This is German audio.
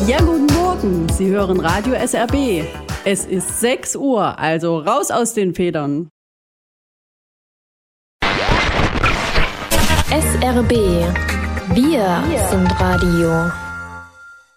Ja, guten Morgen. Sie hören Radio SRB. Es ist 6 Uhr, also raus aus den Federn. SRB. Wir sind Radio.